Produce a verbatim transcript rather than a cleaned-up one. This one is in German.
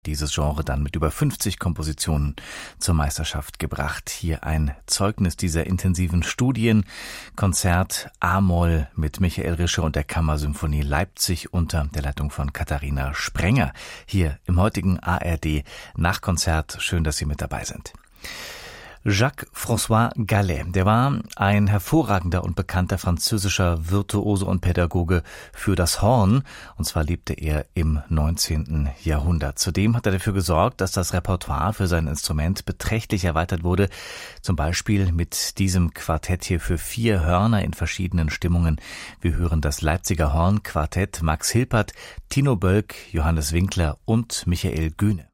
dieses Genre dann mit über fünfzig Kompositionen zur Meisterschaft gebracht. Hier ein Zeugnis dieser intensiven Studien. Konzert A-Moll mit Michael Rischer und der Kammersymphonie Leipzig unter der Leitung von Katharina Sprenger. Hier im heutigen A R D Nachkonzert. Schön, dass Sie mit dabei sind. Jacques-François Gallet, der war ein hervorragender und bekannter französischer Virtuose und Pädagoge für das Horn, und zwar lebte er im neunzehnten Jahrhundert. Zudem hat er dafür gesorgt, dass das Repertoire für sein Instrument beträchtlich erweitert wurde, zum Beispiel mit diesem Quartett hier für vier Hörner in verschiedenen Stimmungen. Wir hören das Leipziger Hornquartett, Max Hilpert, Tino Bölk, Johannes Winkler und Michael Gühne.